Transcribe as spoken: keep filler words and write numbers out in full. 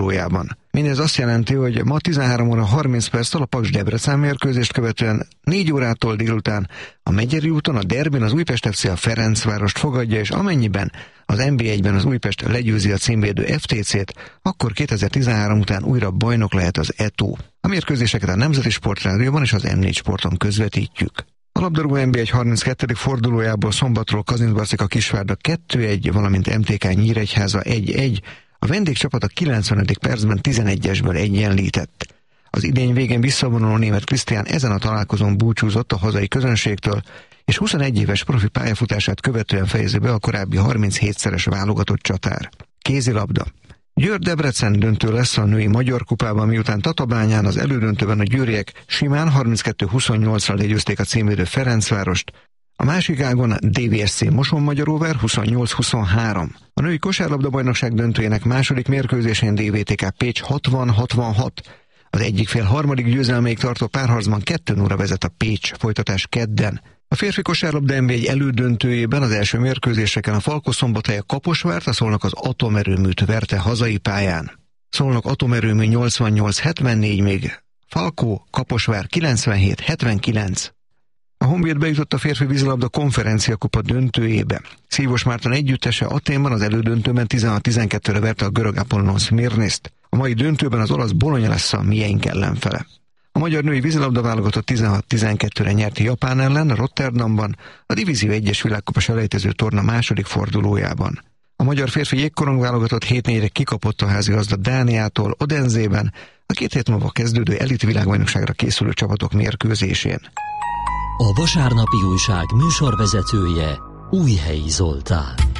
fordulójában. Mindez azt jelenti, hogy ma tizenhárom óra harminc perccel a Paks-Debrecen mérkőzést követően négy órától délután a Megyeri úton a derbin az Újpest ef cé a Ferencvárost fogadja, és amennyiben az en bé egyben az Újpest legyőzi a címvédő ef té cét, akkor kétezer-tizenhárom után újra bajnok lehet az é té o. A mérkőzéseket a Nemzeti Sportrádióban és az em négy Sporton közvetítjük. A labdarúgó en bé egy harminckettedik fordulójából szombatról Kazincbarcika Kisvárda kettő egy, valamint em té ká Nyíregyháza egy egy, a vendégcsapat a kilencvenedik percben tizenegyesből egyenlített. Az idény végén visszavonuló Németh Krisztián ezen a találkozón búcsúzott a hazai közönségtől, és huszonegy éves profi pályafutását követően fejezi be a korábbi harminchétszeres válogatott csatár. Kézilabda. Győr-Debrecen döntő lesz a női Magyar Kupában, miután Tatabányán az elődöntőben a győriek simán harminckettő huszonnyolcra legyőzték a címvédő Ferencvárost, a másik ágon a dé vé es cé Moson-Magyaróver huszonnyolc huszonhárom. A női kosárlabda-bajnokság döntőjének második mérkőzésén dé vé té ká Pécs hatvan hatvanhat. Az egyik fél harmadik győzelméig tartó párharcban kettő nulla vezet a Pécs, folytatás kedden. A férfi kosárlabda en bé egy elődöntőjében az első mérkőzéseken a Falkó-Szombathely a Kaposvárt, a Szolnok az Atomerőműt verte hazai pályán. Szolnok Atomerőmű nyolcvannyolc hetvennégy, még Falkó Kaposvár kilencvenhét hetvenkilenc. A Honvéd bejutott a férfi vízilabda konferenciakupa döntőjébe. Szívos Márton együttese Athénban az elődöntőben tizenhat tizenkettőre verte a görög Apollon Szmirniszt. A mai döntőben az olasz Bologna lesz a mieink ellenfele. A magyar női vízilabda válogatott tizenhat tizenkettőre nyerti Japán ellen Rotterdamban, a Divízió egyes világkupa selejtező torna második fordulójában. A magyar férfi jégkorong válogatott hét négyre kikapott a házigazda Dániától Odenzében, a két hét múlva kezdődő elit világbajnokságra készülő csapatok mérkőzésén. A vasárnapi újság műsorvezetője Újhelyi Zoltán.